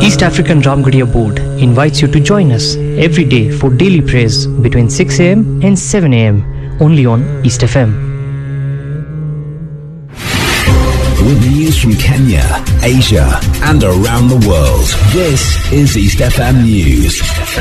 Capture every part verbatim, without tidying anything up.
East African Ramgarhia Board invites you to join us every day for daily prayers between six a m and seven a m only on East F M. With news from Kenya, Asia, and around the world, this is East F M News.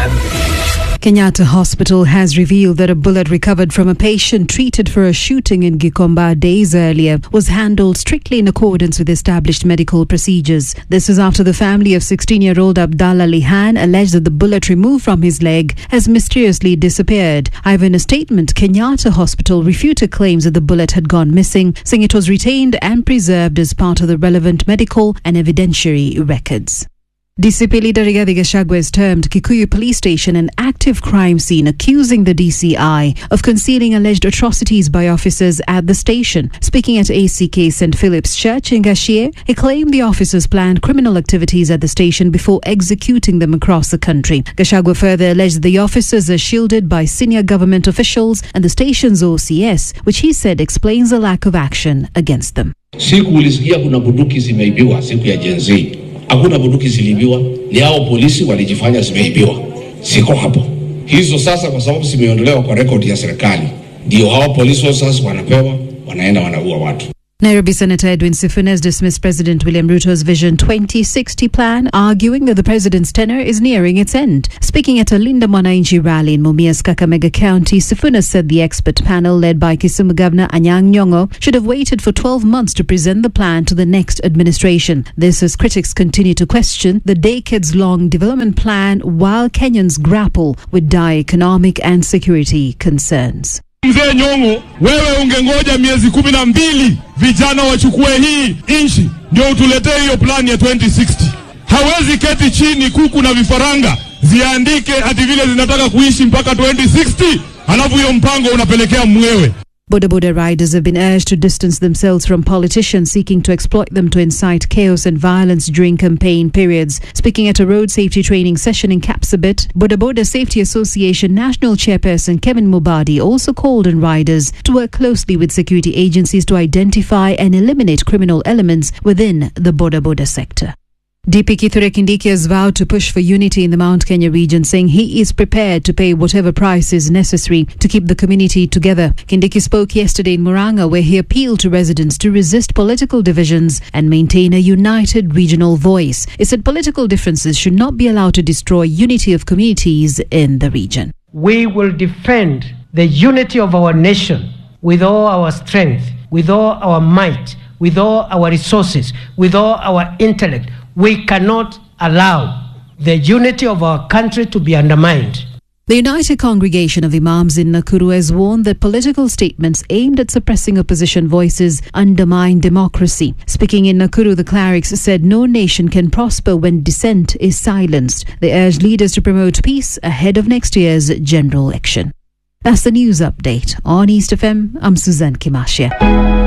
Kenyatta Hospital has revealed that a bullet recovered from a patient treated for a shooting in Gikomba days earlier was handled strictly in accordance with established medical procedures. This was after the family of sixteen-year-old Abdallah Lihan alleged that the bullet removed from his leg has mysteriously disappeared. However, in a statement, Kenyatta Hospital refuted claims that the bullet had gone missing, saying it was retained and preserved as part of the relevant medical and evidentiary records. D C P leader Rigathi Gachagua has termed Kikuyu Police Station an active crime scene, accusing the D C I of concealing alleged atrocities by officers at the station. Speaking at A C K Saint Philip's Church in Gashie, he claimed the officers planned criminal activities at the station before executing them across the country. Gachagua further alleged that the officers are shielded by senior government officials and the station's O C S, which he said explains the lack of action against them. Siku ulisikia kuna bunduki zimeibiwa siku ya Gen Z. Hakuna bunduki ziliibiwa, ni hao polisi walijifanya zimeibiwa. Siko hapo. Hizo sasa kwa sababu zimeondolewa kwa rekodi ya serikali, ndio hao polisi sasa wanapewa, wanaenda wanaua watu. Nairobi Senator Edwin Sifuna has dismissed President William Ruto's Vision twenty sixty plan, arguing that the president's tenure is nearing its end. Speaking at a Linda Mwananchi rally in Mumias, Kakamega County, Sifuna said the expert panel led by Kisumu Governor Anyang' Nyong'o should have waited for twelve months to present the plan to the next administration. This as critics continue to question the decades-long development plan while Kenyans grapple with dire economic and security concerns. Mzee Nyong'o, wewe ungengoja miezi kumi na mbili vijana wachukue hii inchi ndio utuletee hiyo plan ya twenty sixty. Hawezi keti chini kuku na vifaranga ziandike ati vile zinataka kuishi mpaka twenty sixty, halafu hiyo mpango unapelekea mwewe. Boda Boda riders have been urged to distance themselves from politicians seeking to exploit them to incite chaos and violence during campaign periods. Speaking at a road safety training session in Kapsabet, Boda Boda Safety Association National Chairperson Kevin Mubadi also called on riders to work closely with security agencies to identify and eliminate criminal elements within the Boda Boda sector. D P Kithure Kindiki has vowed to push for unity in the Mount Kenya region, saying he is prepared to pay whatever price is necessary to keep the community together. Kindiki spoke yesterday in Murang'a, where he appealed to residents to resist political divisions and maintain a united regional voice. He said political differences should not be allowed to destroy unity of communities in the region. We will defend the unity of our nation with all our strength, with all our might, with all our resources, with all our intellect. We cannot allow the unity of our country to be undermined. The United Congregation of Imams in Nakuru has warned that political statements aimed at suppressing opposition voices undermine democracy. Speaking in Nakuru, the clerics said no nation can prosper when dissent is silenced. They urged leaders to promote peace ahead of next year's general election. That's the news update on East F M. I'm Suzanne Kimashia.